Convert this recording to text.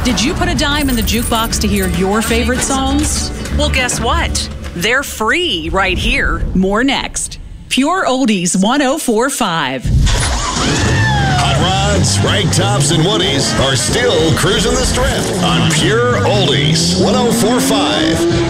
Did you put a dime in the jukebox to hear your favorite songs? Well, guess what? They're free right here. More next. Pure Oldies 104.5. Hot rods, rag tops, and woodies are still cruising the strip on Pure Oldies 104.5.